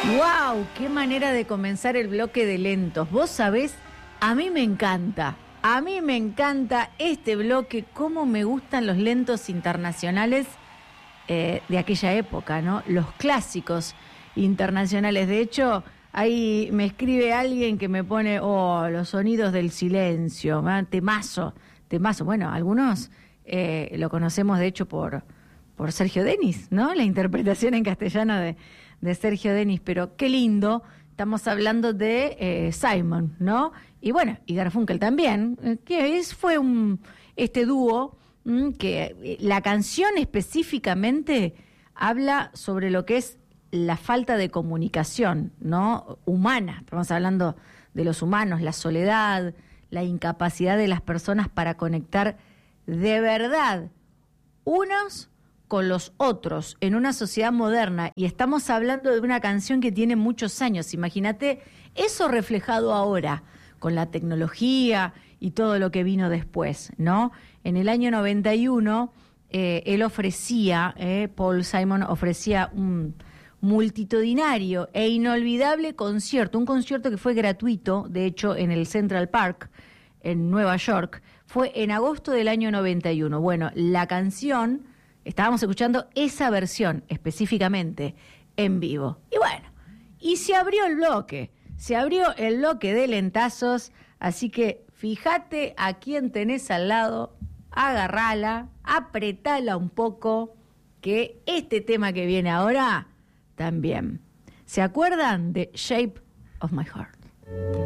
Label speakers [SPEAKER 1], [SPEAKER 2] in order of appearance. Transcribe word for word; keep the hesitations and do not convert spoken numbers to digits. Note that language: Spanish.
[SPEAKER 1] ¡Wow! ¡Qué manera de comenzar el bloque de lentos! Vos sabés, a mí me encanta, a mí me encanta este bloque, cómo me gustan los lentos internacionales eh, de aquella época, ¿no? Los clásicos internacionales. De hecho, ahí me escribe alguien que me pone, oh, los sonidos del silencio, ¿verdad? temazo, temazo. Bueno, algunos eh, lo conocemos de hecho por, por Sergio Denis, ¿no? La interpretación en castellano de... de Sergio Denis, pero qué lindo, estamos hablando de eh, Simon, ¿no? Y bueno, y Garfunkel también, eh, que es, fue un este dúo mm, que eh, la canción específicamente habla sobre lo que es la falta de comunicación, ¿no? Humana, estamos hablando de los humanos, la soledad, la incapacidad de las personas para conectar de verdad unos con los otros en una sociedad moderna, y estamos hablando de una canción que tiene muchos años. Imagínate eso reflejado ahora con la tecnología y todo lo que vino después, ¿no? En el año noventa y uno eh, él ofrecía, eh, Paul Simon ofrecía un multitudinario e inolvidable concierto, un concierto que fue gratuito, de hecho en el Central Park en Nueva York, fue en agosto del año noventa y uno. Bueno, la canción, estábamos escuchando esa versión específicamente en vivo. Y bueno, y se abrió el bloque, se abrió el bloque de lentazos, así que fíjate a quién tenés al lado, agarrala, apretala un poco, que este tema que viene ahora también. ¿Se acuerdan de Shape of My Heart?